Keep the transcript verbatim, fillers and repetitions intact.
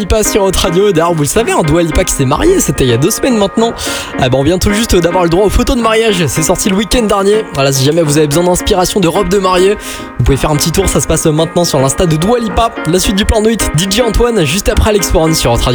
Lipa sur Hot Radio. D'ailleurs, vous le savez, un Dua Lipa qui s'est marié, c'était il y a deux semaines maintenant. Ah ben, on vient tout juste d'avoir le droit aux photos de mariage. C'est sorti le week-end dernier. Voilà, si jamais vous avez besoin d'inspiration de robe de mariée, vous pouvez faire un petit tour. Ça se passe maintenant sur l'insta de Dua Lipa. La suite du plan de hit, D J Antoine, juste après Alex Warren sur Hot Radio.